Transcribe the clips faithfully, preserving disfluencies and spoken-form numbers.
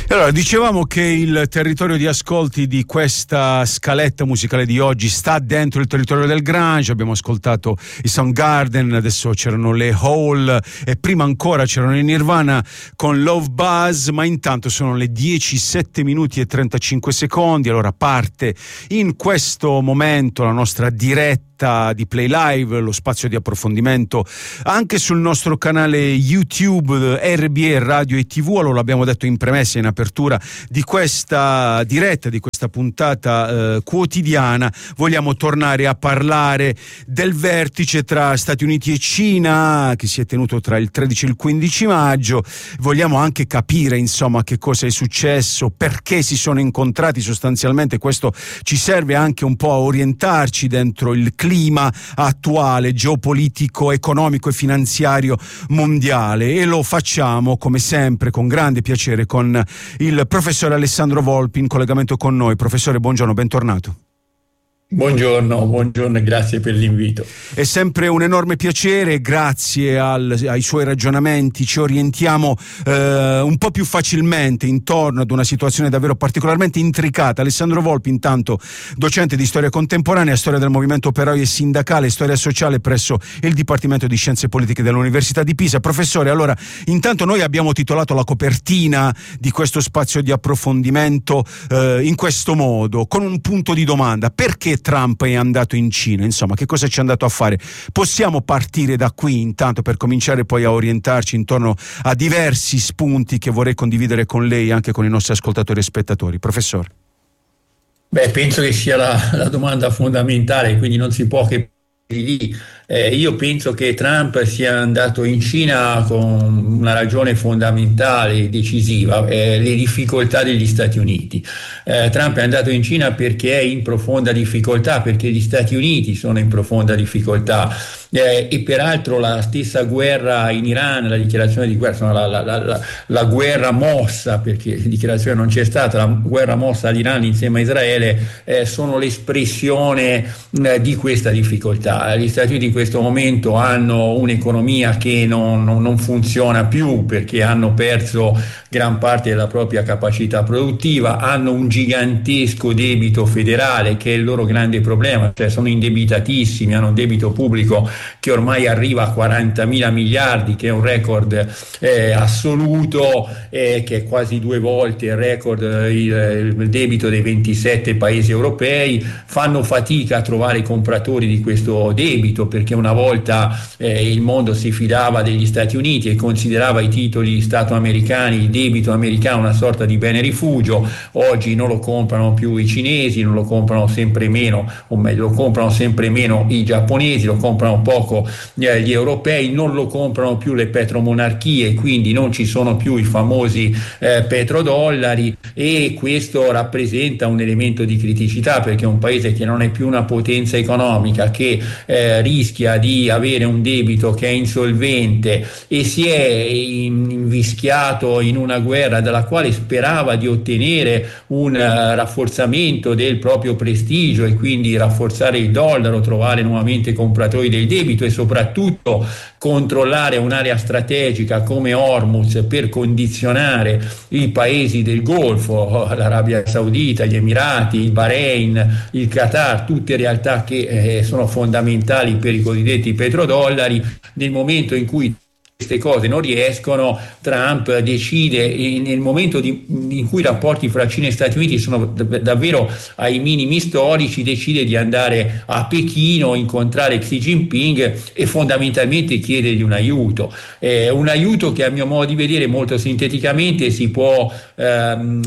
Allora, dicevamo che il territorio di ascolti di questa scaletta musicale di oggi sta dentro il territorio del grunge. Abbiamo ascoltato i Soundgarden, adesso c'erano le Hole e prima ancora c'erano i Nirvana con Love Buzz, ma intanto sono le dieci, sette minuti e trentacinque secondi. Allora parte in questo momento la nostra diretta di Play Live, lo spazio di approfondimento anche sul nostro canale YouTube R B E Radio e tivù. Allora, l'abbiamo detto in premessa, in apertura di questa diretta, di questa puntata eh, quotidiana, vogliamo tornare a parlare del vertice tra Stati Uniti e Cina che si è tenuto tra il tredici e il quindici maggio. Vogliamo anche capire insomma che cosa è successo, perché si sono incontrati sostanzialmente. Questo ci serve anche un po' a orientarci dentro il clima attuale, geopolitico, economico e finanziario mondiale, e lo facciamo come sempre con grande piacere con il professore Alessandro Volpi in collegamento con noi. Professore, buongiorno, bentornato. Buongiorno, buongiorno e grazie per l'invito. È sempre un enorme piacere, grazie al, ai suoi ragionamenti ci orientiamo eh, un po' più facilmente intorno ad una situazione davvero particolarmente intricata. Alessandro Volpi, intanto docente di storia contemporanea, storia del movimento operaio e sindacale, storia sociale presso il Dipartimento di Scienze Politiche dell'Università di Pisa. Professore, allora, intanto noi abbiamo titolato la copertina di questo spazio di approfondimento eh, in questo modo, con un punto di domanda: perché Trump è andato in Cina? Insomma, che cosa ci è andato a fare? Possiamo partire da qui intanto per cominciare poi a orientarci intorno a diversi spunti che vorrei condividere con lei e anche con i nostri ascoltatori e spettatori. Professore. Beh, penso che sia la, la domanda fondamentale, quindi non si può che lì. Eh, io penso che Trump sia andato in Cina con una ragione fondamentale, decisiva, eh, le difficoltà degli Stati Uniti. Eh, Trump è andato in Cina perché è in profonda difficoltà, perché gli Stati Uniti sono in profonda difficoltà. Eh, e peraltro la stessa guerra in Iran, la dichiarazione di guerra, insomma, la, la, la, la guerra mossa, perché la dichiarazione non c'è stata, la guerra mossa all'Iran insieme a Israele, eh, sono l'espressione eh, di questa difficoltà. Gli Stati Uniti in questo momento hanno un'economia che non, non, non funziona più perché hanno perso gran parte della propria capacità produttiva, hanno un gigantesco debito federale che è il loro grande problema, cioè sono indebitatissimi, hanno un debito pubblico che ormai arriva a quarantamila miliardi, che è un record eh, assoluto, eh, che è quasi due volte il record, il, il debito dei ventisette paesi europei. Fanno fatica a trovare compratori di questo debito perché una volta eh, il mondo si fidava degli Stati Uniti e considerava i titoli di Stato americani, il debito americano, una sorta di bene rifugio. Oggi non lo comprano più i cinesi, non lo comprano sempre meno, o meglio lo comprano sempre meno i giapponesi, lo comprano poco eh, gli europei, non lo comprano più le petromonarchie, quindi non ci sono più i famosi eh, petrodollari, e questo rappresenta un elemento di criticità perché un paese che non è più una potenza economica, che eh, rischia di avere un debito che è insolvente e si è invischiato in una guerra dalla quale sperava di ottenere un uh, rafforzamento del proprio prestigio e quindi rafforzare il dollaro, trovare nuovamente compratori del debito e soprattutto controllare un'area strategica come Hormuz per condizionare i paesi del Golfo, l'Arabia Saudita, gli Emirati, il Bahrain, il Qatar, tutte realtà che eh, sono fondamentali per i cosiddetti petrodollari. Nel momento in cui queste cose non riescono, Trump decide, nel momento di, in cui i rapporti fra Cina e Stati Uniti sono davvero ai minimi storici, decide di andare a Pechino, incontrare Xi Jinping e fondamentalmente chiedergli un aiuto. Eh, un aiuto che a mio modo di vedere molto sinteticamente si può ehm,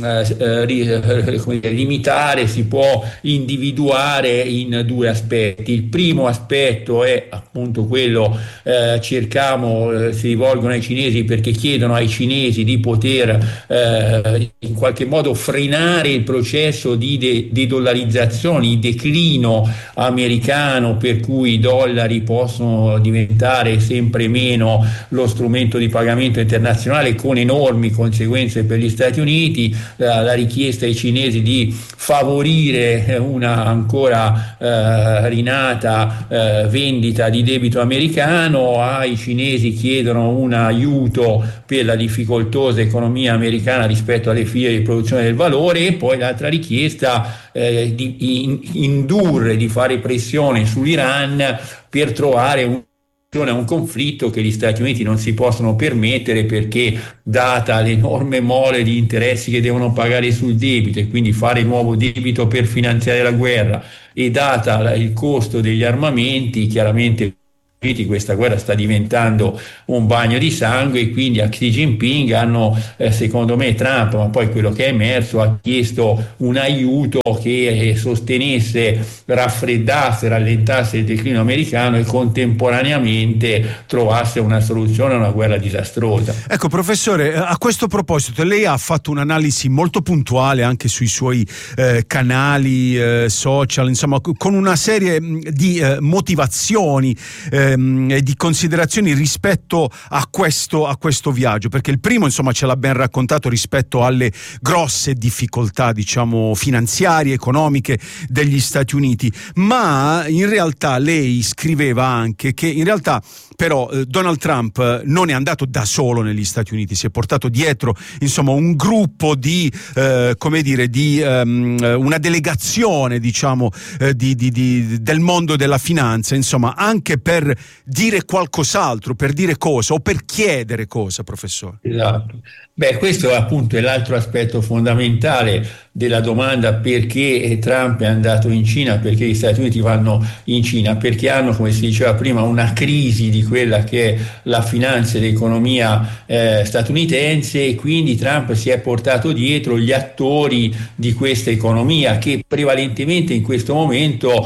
eh, come dire, limitare, si può individuare in due aspetti. Il primo aspetto è appunto quello, eh, cerchiamo eh, si rivolgono ai cinesi perché chiedono ai cinesi di poter eh, in qualche modo frenare il processo di de- de-dollarizzazione, il declino americano, per cui i dollari possono diventare sempre meno lo strumento di pagamento internazionale, con enormi conseguenze per gli Stati Uniti. La, la richiesta ai cinesi di favorire una ancora eh, rinata eh, vendita di debito americano, ai cinesi chiedono un aiuto per la difficoltosa economia americana rispetto alle altre filiere di produzione del valore, e poi l'altra richiesta eh, di in, indurre, di fare pressione sull'Iran per trovare un un conflitto che gli Stati Uniti non si possono permettere, perché data l'enorme mole di interessi che devono pagare sul debito e quindi fare nuovo debito per finanziare la guerra, e data il costo degli armamenti, chiaramente questa guerra sta diventando un bagno di sangue, e quindi a Xi Jinping hanno, eh, secondo me Trump, ma poi quello che è emerso, ha chiesto un aiuto che eh, sostenesse, raffreddasse, rallentasse il declino americano e contemporaneamente trovasse una soluzione a una guerra disastrosa. Ecco, professore, a questo proposito lei ha fatto un'analisi molto puntuale anche sui suoi eh, canali eh, social, insomma, con una serie di eh, motivazioni eh, e di considerazioni rispetto a questo, a questo viaggio, perché il primo, insomma, ce l'ha ben raccontato rispetto alle grosse difficoltà, diciamo, finanziarie, economiche degli Stati Uniti, ma in realtà lei scriveva anche che in realtà però eh, Donald Trump non è andato da solo negli Stati Uniti, si è portato dietro, insomma, un gruppo di eh, come dire di um, una delegazione, diciamo, eh, di, di, di, del mondo della finanza, insomma, anche per dire qualcos'altro, per dire cosa o per chiedere cosa, professore. Esatto. Beh, questo appunto è l'altro aspetto fondamentale della domanda: perché Trump è andato in Cina, perché gli Stati Uniti vanno in Cina, perché hanno, come si diceva prima, una crisi di quella che è la finanza e l'economia eh, statunitense, e quindi Trump si è portato dietro gli attori di questa economia, che prevalentemente in questo momento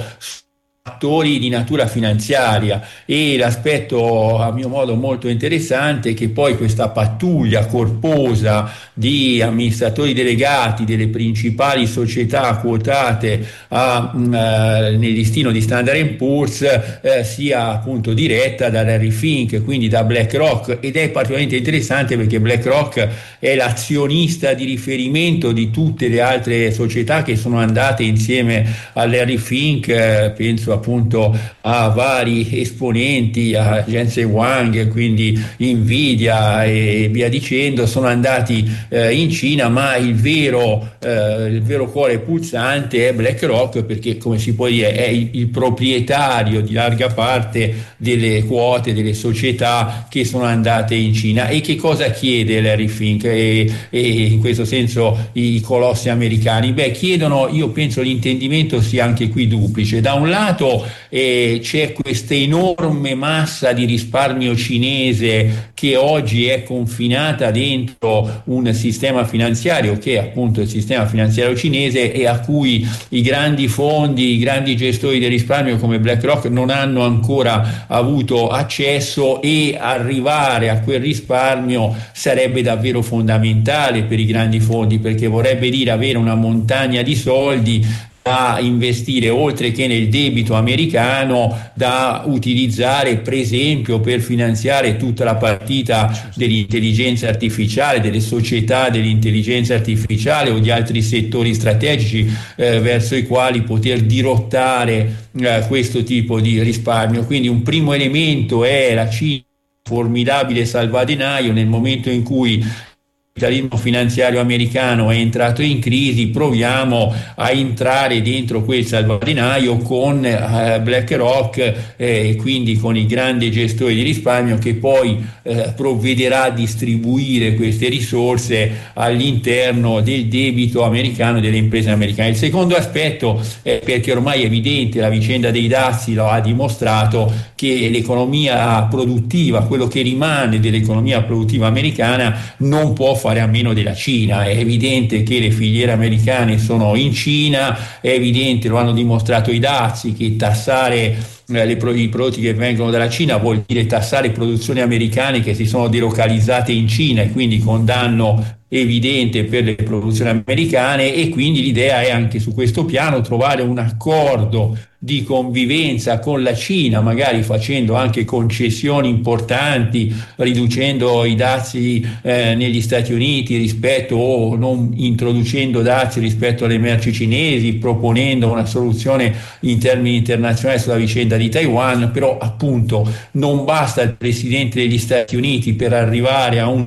attori di natura finanziaria. E l'aspetto, a mio modo, molto interessante è che poi questa pattuglia corposa di amministratori delegati delle principali società quotate a, mh, nel listino di Standard and Poor's eh, sia appunto diretta da Larry Fink, quindi da BlackRock, ed è particolarmente interessante perché BlackRock è l'azionista di riferimento di tutte le altre società che sono andate insieme a Larry Fink, eh, penso appunto a vari esponenti, a Jensen Huang, quindi Nvidia e via dicendo, sono andati eh, in Cina, ma il vero, eh, il vero cuore pulsante è BlackRock, perché, come si può dire, è il, il proprietario di larga parte delle quote delle società che sono andate in Cina. E che cosa chiede Larry Fink e, e in questo senso i colossi americani? Beh, chiedono, io penso l'intendimento sia anche qui duplice. Da un lato eh, c'è questa enorme massa di risparmio cinese che oggi è confinata dentro un sistema finanziario che è appunto il sistema finanziario cinese, e a cui i grandi fondi, i grandi gestori del risparmio come BlackRock non hanno ancora avuto accesso, e arrivare a quel risparmio sarebbe davvero fondamentale per i grandi fondi, perché vorrebbe dire avere una montagna di soldi da investire, oltre che nel debito americano, da utilizzare per esempio per finanziare tutta la partita dell'intelligenza artificiale, delle società dell'intelligenza artificiale o di altri settori strategici eh, verso i quali poter dirottare eh, questo tipo di risparmio. Quindi un primo elemento è la Cina, formidabile salvadanaio. Nel momento in cui il capitalismo finanziario americano è entrato in crisi, proviamo a entrare dentro quel salvadanaio con eh, BlackRock e eh, quindi con i grandi gestori di risparmio, che poi eh, provvederà a distribuire queste risorse all'interno del debito americano e delle imprese americane. Il secondo aspetto è perché ormai è evidente, la vicenda dei dazi lo ha dimostrato, che l'economia produttiva, quello che rimane dell'economia produttiva americana, non può fare a meno della Cina. È evidente che le filiere americane sono in Cina, è evidente, lo hanno dimostrato i dazi, che tassare eh, le, i prodotti che vengono dalla Cina vuol dire tassare produzioni americane che si sono delocalizzate in Cina, e quindi con danno evidente per le produzioni americane. E quindi l'idea è anche su questo piano trovare un accordo di convivenza con la Cina, magari facendo anche concessioni importanti, riducendo i dazi eh, negli Stati Uniti rispetto, o non introducendo dazi rispetto alle merci cinesi, proponendo una soluzione in termini internazionali sulla vicenda di Taiwan. Però appunto non basta il presidente degli Stati Uniti per arrivare a un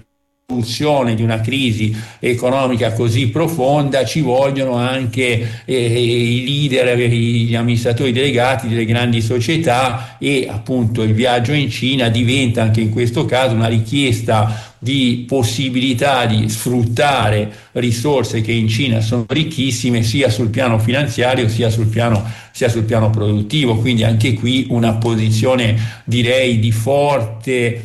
soluzione di una crisi economica così profonda ci vogliono anche eh, i leader, gli amministratori delegati delle grandi società, e appunto il viaggio in Cina diventa anche in questo caso una richiesta di possibilità di sfruttare risorse che in Cina sono ricchissime, sia sul piano finanziario sia sul piano, sia sul piano produttivo. Quindi anche qui una posizione, direi, di forte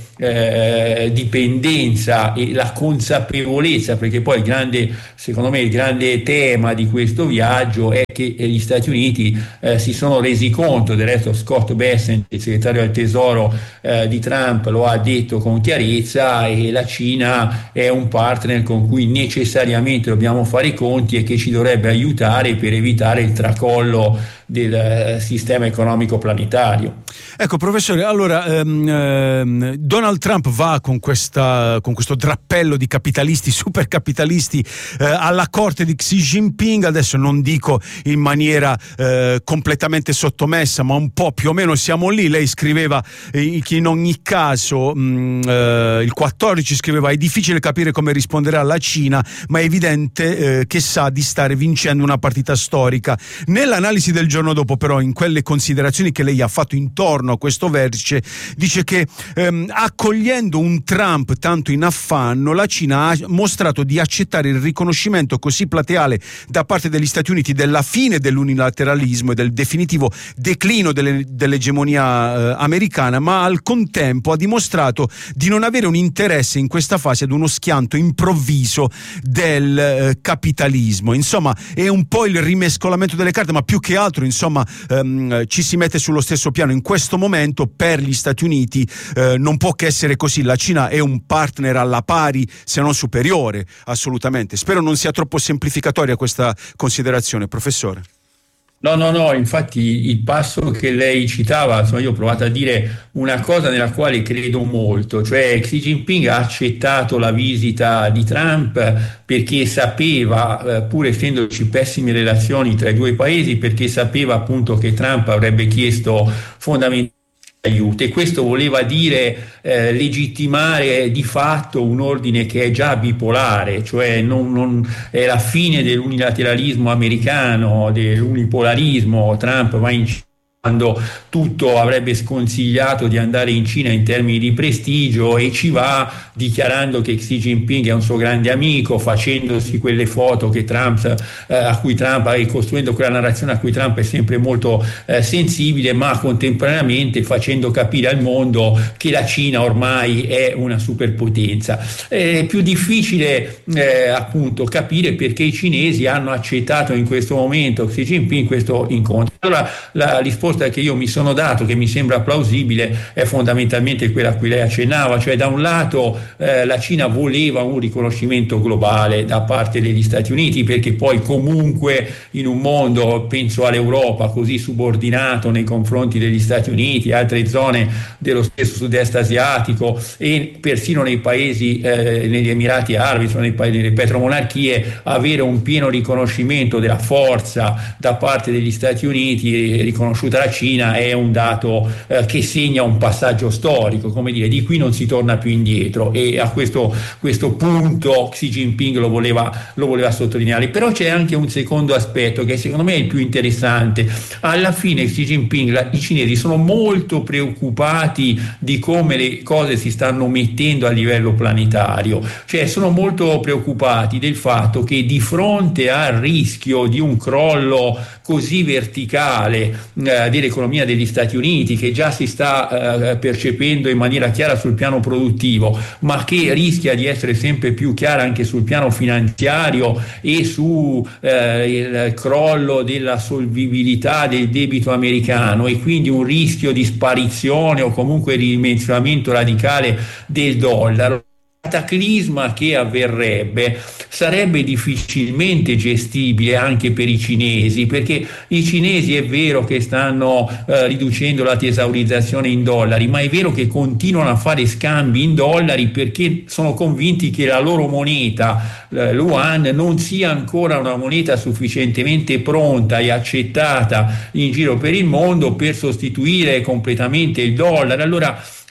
eh, dipendenza, e la consapevolezza, perché poi il grande, secondo me il grande tema di questo viaggio è che gli Stati Uniti eh, si sono resi conto, del resto Scott Bessent, il segretario del tesoro eh, di Trump, lo ha detto con chiarezza, e la Cina è un partner con cui necessariamente dobbiamo fare i conti e che ci dovrebbe aiutare per evitare il tracollo del sistema economico planetario. Ecco, professore, allora ehm, ehm, Donald Trump va con, questa, con questo drappello di capitalisti, supercapitalisti eh, alla corte di Xi Jinping, adesso non dico in maniera eh, completamente sottomessa, ma un po' più o meno siamo lì. Lei scriveva eh, che in ogni caso mh, eh, il quattordici scriveva: è difficile capire come risponderà la Cina, ma è evidente eh, che sa di stare vincendo una partita storica. Nell'analisi del giorno dopo, però, in quelle considerazioni che lei ha fatto intorno a questo vertice, dice che ehm, accogliendo un Trump tanto in affanno, la Cina ha mostrato di accettare il riconoscimento così plateale da parte degli Stati Uniti della fine dell'unilateralismo e del definitivo declino delle, dell'egemonia eh, americana, ma al contempo ha dimostrato di non avere un interesse in questa fase ad uno schianto improvviso del eh, capitalismo. Insomma, è un po' il rimescolamento delle carte, ma più che altro, insomma, ehm, ci si mette sullo stesso piano. In questo momento per gli Stati Uniti eh, non può che essere così. La Cina è un partner alla pari, se non superiore, assolutamente. Spero non sia troppo semplificatoria questa considerazione, professore. No, no, no, infatti il passo che lei citava, insomma, io ho provato a dire una cosa nella quale credo molto, cioè Xi Jinping ha accettato la visita di Trump perché sapeva, eh, pur essendoci pessime relazioni tra i due paesi, perché sapeva appunto che Trump avrebbe chiesto fondamentalmente aiuto, e questo voleva dire eh, legittimare di fatto un ordine che è già bipolare, cioè non, non è la fine dell'unilateralismo americano, dell'unipolarismo. Trump va in quando tutto avrebbe sconsigliato di andare in Cina in termini di prestigio, e ci va dichiarando che Xi Jinping è un suo grande amico, facendosi quelle foto che Trump, eh, a cui Trump, e costruendo quella narrazione a cui Trump è sempre molto eh, sensibile, ma contemporaneamente facendo capire al mondo che la Cina ormai è una superpotenza. È più difficile eh, appunto capire perché i cinesi hanno accettato in questo momento Xi Jinping questo incontro. Allora la risposta che io mi sono dato, che mi sembra plausibile, è fondamentalmente quella a cui lei accennava, cioè da un lato eh, la Cina voleva un riconoscimento globale da parte degli Stati Uniti, perché poi comunque in un mondo, penso all'Europa, così subordinato nei confronti degli Stati Uniti, altre zone dello stesso sud-est asiatico e persino nei paesi, eh, negli Emirati Arabi, sono nei paesi delle petromonarchie, avere un pieno riconoscimento della forza da parte degli Stati Uniti riconosciuta la Cina è un dato eh, che segna un passaggio storico, come dire, di qui non si torna più indietro, e a questo, questo punto Xi Jinping lo voleva, lo voleva sottolineare. Però c'è anche un secondo aspetto che secondo me è il più interessante. Alla fine Xi Jinping, la, i cinesi sono molto preoccupati di come le cose si stanno mettendo a livello planetario, cioè sono molto preoccupati del fatto che di fronte al rischio di un crollo così verticale eh, dell'economia degli Stati Uniti, che già si sta eh, percependo in maniera chiara sul piano produttivo, ma che rischia di essere sempre più chiara anche sul piano finanziario e su eh, il crollo della solvibilità del debito americano, e quindi un rischio di sparizione o comunque ridimensionamento radicale del dollaro. Il cataclisma che avverrebbe sarebbe difficilmente gestibile anche per i cinesi, perché i cinesi è vero che stanno eh, riducendo la tesaurizzazione in dollari, ma è vero che continuano a fare scambi in dollari perché sono convinti che la loro moneta, eh, l'Yuan, non sia ancora una moneta sufficientemente pronta e accettata in giro per il mondo per sostituire completamente il dollaro. Allora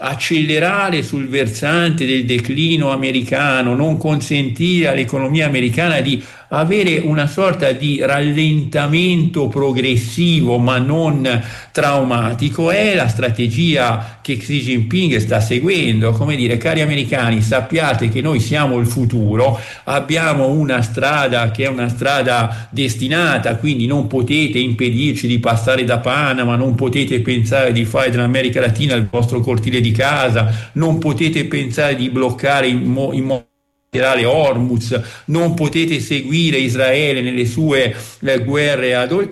accelerare sul versante del declino americano, non consentire all'economia americana di avere una sorta di rallentamento progressivo ma non traumatico, è la strategia che Xi Jinping sta seguendo. Come dire, cari americani, sappiate che noi siamo il futuro, abbiamo una strada che è una strada destinata, quindi non potete impedirci di passare da Panama, non potete pensare di fare dell'America Latina il vostro cortile di casa, non potete pensare di bloccare in modo Hormuz, non potete seguire Israele nelle sue eh, guerre ad oltre